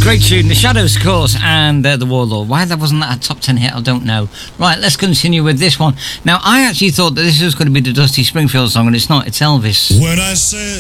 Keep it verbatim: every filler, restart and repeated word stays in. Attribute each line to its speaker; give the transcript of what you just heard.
Speaker 1: Great tune, The Shadows, of course, and uh, The Warlord. Why that wasn't that a top ten hit, I don't know. Right, let's continue with this one. Now, I actually thought that this was going to be the Dusty Springfield song, and it's not. It's Elvis.
Speaker 2: When I said